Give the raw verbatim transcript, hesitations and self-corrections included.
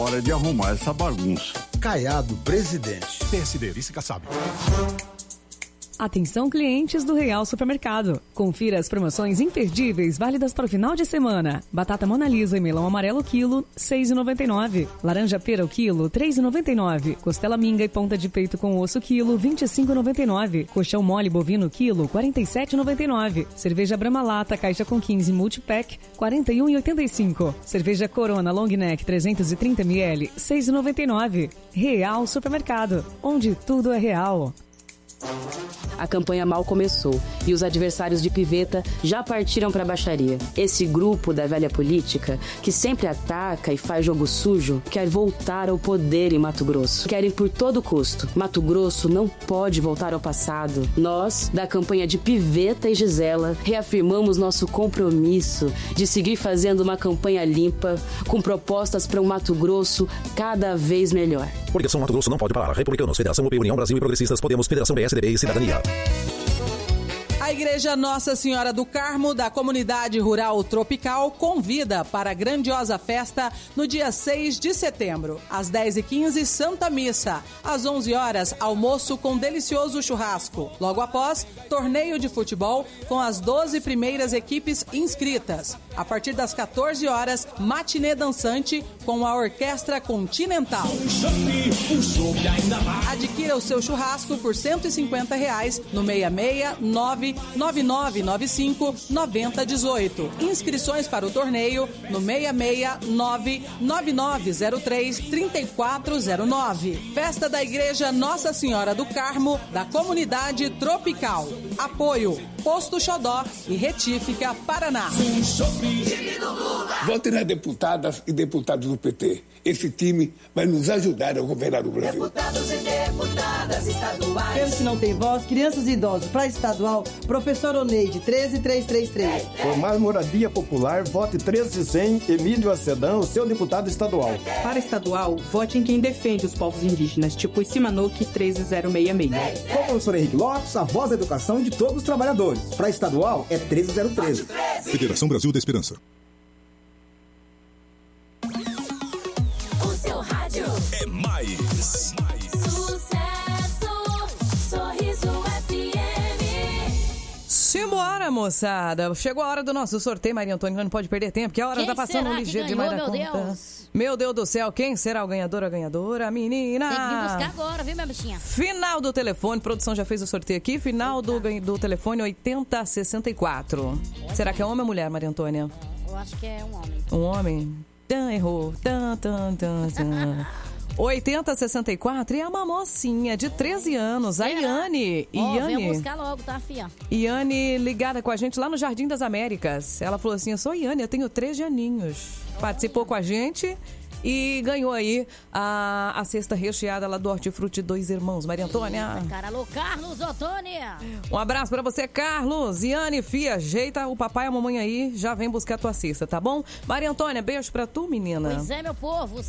Hora de arrumar essa bagunça. Caiado, presidente. P S D, vice-caçabe. Atenção, clientes do Real Supermercado. Confira as promoções imperdíveis válidas para o final de semana. Batata Mona Lisa e melão amarelo quilo, seis reais e noventa e nove centavos. Laranja pera o quilo, três reais e noventa e nove centavos. Costela minga e ponta de peito com osso quilo, vinte e cinco reais e noventa e nove centavos. Colchão mole bovino quilo, quarenta e sete reais e noventa e nove centavos. Cerveja Brahma Lata, caixa com quinze multipack, quarenta e um reais e oitenta e cinco centavos. Cerveja Corona Long Neck trezentos e trinta mililitros, seis reais e noventa e nove centavos. Real Supermercado, onde tudo é real. A campanha mal começou e os adversários de Piveta já partiram para a baixaria. Esse grupo da velha política, que sempre ataca e faz jogo sujo, quer voltar ao poder em Mato Grosso. Querem por todo custo. Mato Grosso não pode voltar ao passado. Nós, da campanha de Piveta e Gisela, reafirmamos nosso compromisso de seguir fazendo uma campanha limpa, com propostas para um Mato Grosso cada vez melhor. Coligação Mato Grosso não pode parar. Republicanos, Federação U P, União Brasil e Progressistas, Podemos, Federação P S D B e Cidadania. A Igreja Nossa Senhora do Carmo, da Comunidade Rural Tropical, convida para a grandiosa festa no dia seis de setembro. Às dez e quinze, Santa Missa. Às onze horas, almoço com delicioso churrasco. Logo após, torneio de futebol com as doze primeiras equipes inscritas. A partir das quatorze horas, matinê dançante com a Orquestra Continental. Adquira o seu churrasco por cento e cinquenta reais no seis seis nove nove nove nove cinco nove zero um oito. Inscrições para o torneio no seis seis nove nove nove zero três três quatro zero nove. Festa da Igreja Nossa Senhora do Carmo, da Comunidade Tropical. Apoio Posto Xodó e Retífica Paraná. Vote nas deputadas e deputados do P T. Esse time vai nos ajudar a governar o Brasil. Deputados e deputadas estaduais. Pelos que não têm voz, crianças e idosos, para estadual, professor Oneide, treze mil trezentos e trinta e três. Por mais moradia popular, vote treze cem, Emílio Acedão, o seu deputado estadual. Para estadual, vote em quem defende os povos indígenas, tipo Isimanuque, treze mil seiscentos e sessenta e seis. Com o professor Henrique Lopes, a voz da educação de todos os trabalhadores. Para estadual, é treze mil treze. Federação Brasil da Esperança. O seu rádio é mais. Sucesso, Sorriso F M. Simbora, moçada. Chegou a hora do nosso sorteio, Maria Antônia. Não pode perder tempo, porque a hora Quem tá passando será ligeiro que demais ganhou, da meu conta. Deus? Meu Deus do céu, quem será o ganhador ou a ganhadora? Menina! Tem que vir buscar agora, viu, minha bichinha? Final do telefone, produção já fez o sorteio aqui. Final do, do telefone oitenta sessenta e quatro. Será que é homem ou mulher, Maria Antônia? Eu acho que é um homem. Um homem? Tan, errou. Tan, tan, tan, tan. oitenta sessenta e quatro e é uma mocinha de treze anos, a Iane. Ó, Iane. vem buscar logo, tá, fia? Iane ligada com a gente lá no Jardim das Américas. Ela falou assim, eu sou Iane, eu tenho treze aninhos. Participou com a gente e ganhou aí a, a cesta recheada lá do Hortifruti Dois Irmãos. Maria Antônia. Cara, alô, Carlos Otônia. Um abraço pra você, Carlos. Iane, fia, ajeita o papai e a mamãe aí, já vem buscar a tua cesta, tá bom? Maria Antônia, beijo pra tu, menina. Pois é, meu povo.